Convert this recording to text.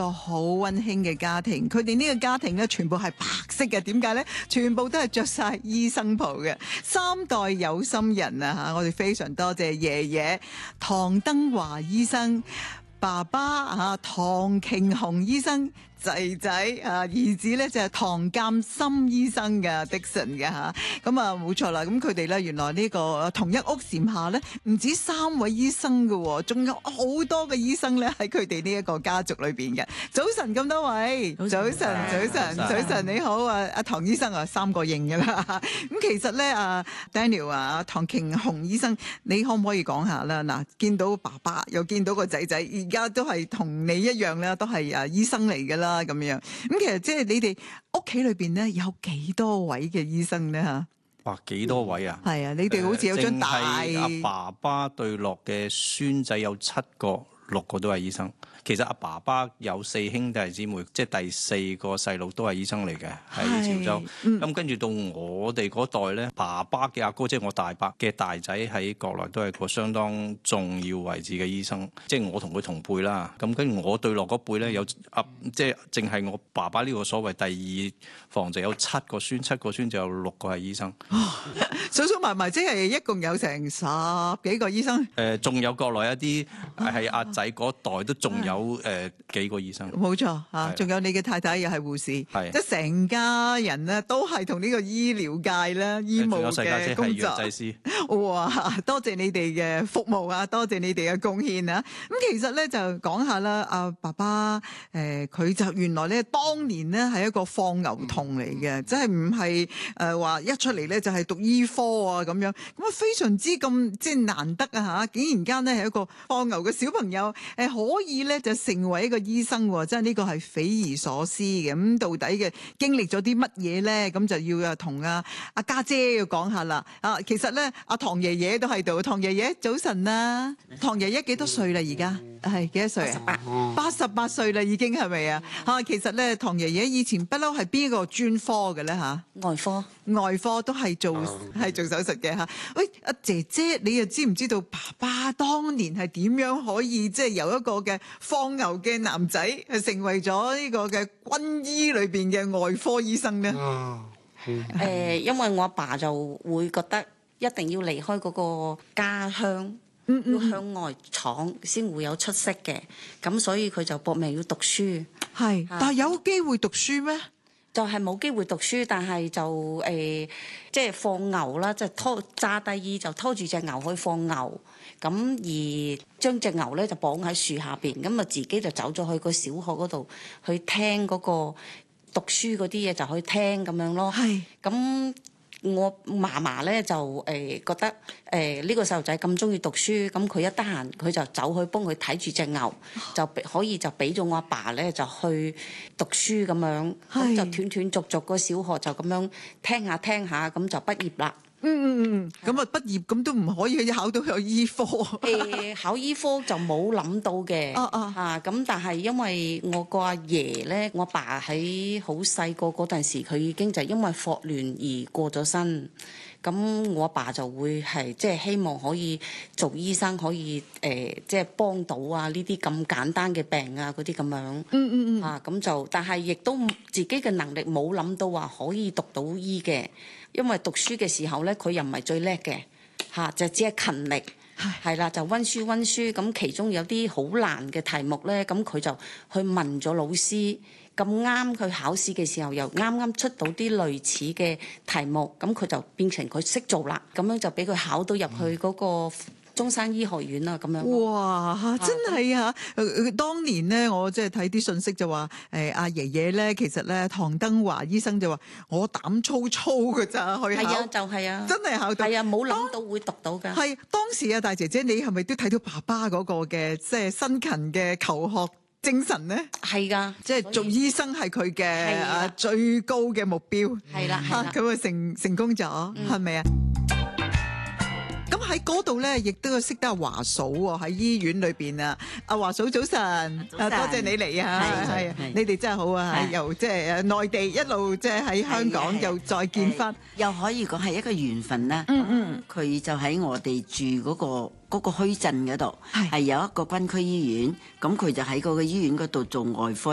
個好溫馨嘅家庭，佢哋呢個家庭咧全部係白色嘅，點解呢？全部都係着晒醫生袍嘅，三代有心人啊嚇！我哋非常多謝爺爺唐登華醫生，爸爸唐瓊雄醫生，仔仔兒子咧就係唐鑑森醫生嘅 Dixon 嘅嚇，咁啊冇錯啦。咁佢哋咧原來呢個同一屋檐下咧唔止3位醫生嘅，仲有好多嘅醫生咧喺佢哋呢一個家族裏邊嘅。早晨咁多位，早晨你好啊，阿唐醫生啊，3個認嘅啦。咁其實咧Daniel 唐瓊雄醫生，你可唔可以講下啦？嗱，見到爸爸又見到個仔仔，而家都係同你一樣啦，都係醫生嚟㗎啦。咁樣咁，其實即係你哋屋企裏邊咧有幾多位嘅醫生咧吓？ 哇，幾多位啊？ 係啊，你哋好似有張大阿爸爸對落嘅孫仔有7個，6個都係醫生。其實阿爸爸有4兄弟姊妹，即係第4個細路都係醫生嚟嘅，喺潮州。咁跟住到我哋嗰代咧，爸爸嘅阿哥，即係我大伯嘅大仔喺國內都係個相當重要位置嘅醫生，即係我同佢同輩啦。咁跟住我對落嗰輩咧有即係淨係我爸爸呢個所謂第2房就有7個孫，7個孫就有6個係醫生。 數數埋埋即係一共有成10幾個醫生。 仲有國內一啲係阿仔嗰代都仲有。幾個醫生， 冇錯嚇，仲有你嘅太太又係護士，即係成家人咧都係同呢個醫療界咧醫務嘅工作。藥劑師，哇！多謝你哋嘅服務啊，多謝你哋嘅貢獻啊！咁其實咧就講下啦，阿爸爸佢就原來咧當年咧係一個放牛童嚟嘅，即係唔係話一出嚟咧就係讀醫科啊咁樣，咁啊非常之咁即係難得啊嚇！竟然間咧係一個放牛嘅小朋友可以咧就成為一個醫生，真係呢個係匪夷所思嘅。咁到底嘅經歷咗啲乜嘢咧？咁就要同阿家姐要講下啦。其實咧阿唐爺爺都喺度，唐爺爺早晨啦。唐爺爺幾多歲啦？而家係幾多歲啊？88歲啦，已經係咪啊？其實咧唐爺爺以前不嬲係邊個專科嘅咧嚇？外科都係做手術嘅嚇。喂，阿姐姐，你又知唔知道爸爸當年係點樣可以即係由一個嘅放牛嘅男仔係成為咗呢個嘅軍醫裏邊嘅外科醫生咧？ 因為我阿爸就會覺得一定要離開嗰個家鄉，要向外闖先會有出息嘅，咁所以佢就搏命要讀書。 係，但係有機會讀書咩？ 就係冇機會讀書，但係就即係放牛啦，即係揸低就拖住隻牛去放牛，咁而將隻牛咧就綁喺樹下邊，咁啊自己就走咗去個小學嗰度去聽嗰個讀書嗰啲嘢，就去聽咁樣咯。係，咁我嫲嫲咧就覺得呢個細路仔咁中意讀書，咁佢一得閒佢就走去幫佢睇住隻牛，就可以就俾咗我阿爸咧就去讀書咁樣，咁就斷斷續續個小學就咁樣聽下咁就畢業啦。 咁啊畢業咁都唔可以考到有醫科。 考醫科就冇諗到嘅。咁但係因為我個阿爺咧，我阿爸喺好細個嗰陣時，佢已經就因為霍亂而過咗身。咁我阿爸就會係即係希望可以做醫生，可以即係幫到啊呢啲咁簡單嘅病啊嗰啲咁樣。咁就但係亦都自己嘅能力冇諗到話可以讀到醫嘅。因為讀書嘅時候咧，佢又唔係最叻嘅，就只係勤力，係啦，就溫書。咁其中有啲好難嘅題目咧，咁佢就去問咗老師。咁啱佢考試嘅時候，又啱出到啲類似嘅題目，咁佢就變成佢識做啦。咁樣就俾佢考到入去嗰個中山醫學院啊，咁樣。 哇！真係啊！當年咧，我即係睇啲信息就話，阿爺爺咧，其實咧，唐登華醫生就話：我膽粗粗㗎咋，去考。係啊， 就係啊， 真係考到。係啊，冇諗到會讀到㗎。 係當時啊，大姐姐，你係咪都睇到爸爸嗰個嘅即係辛勤嘅求學精神咧？係㗎，即係做醫生係佢嘅最高嘅目標。係啦，咁啊成功咗，係咪啊？咁喺嗰度咧，亦都識得阿華嫂喎，喺醫院裏邊啊。阿華嫂早晨，多謝你嚟啊！係，你哋真係好啊！由即係內地一路即係喺香港又再見翻， 又可以講係一個緣分啦。佢就喺我哋住嗰個墟鎮嗰度，係有一個軍區醫院，咁佢就喺嗰個醫院嗰度做外科